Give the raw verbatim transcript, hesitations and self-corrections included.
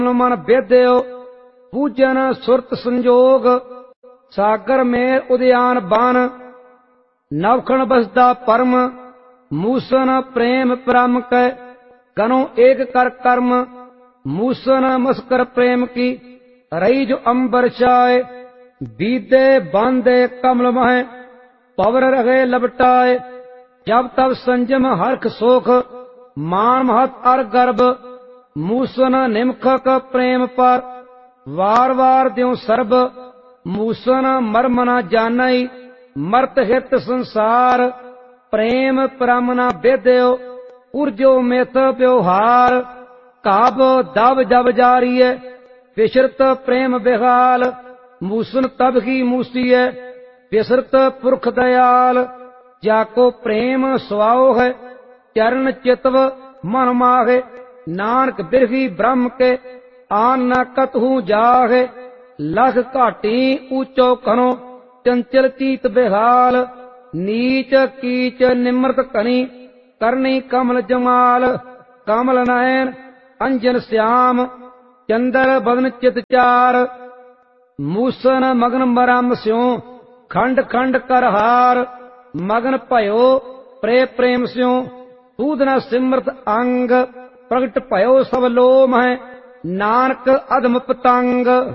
मन बेद्यो पूजन सुरत संजोग सागर में उद्यान बान नवखण बसदा परम मूसन प्रेम परम कै गनो एक कर कर्म मूसन मस्कर प्रेम की रही जो अंबर चाय बीदे बांधे कमल मह पवर रहे लपटाए जब तब संजम हर्ख सोख मान महत अर गर्भ मूसन निमखक प्रेम पर वार वार द्यों सर्ब मूसन मर्म न जानई मर्त हित संसार प्रेम परम न बेद्यो उर्जो मेथ व्यवहार काब दब जब जारिय विशरत प्रेम बेहाल मूसन तब की मूसीय विसरत पुरख दयाल जाको प्रेम स्वाओ है चरण चितव मन माहे नानक बिरही ब्रह्म के आन न कतहु जाहे लख घाटी ऊंचो कनो चंचल चीत बेहाल नीच कीच निमृत कनी करनी कमल जमाल कमल नयन अंजन श्याम चंदर बदन चित चार मूसन मगन मरम स्यों खंड खंड कर हार मगन भयो प्रे प्रेम स्यों सूदन सिमृत अंग प्रगट भयो सब लोम है नानक अधम पतंग।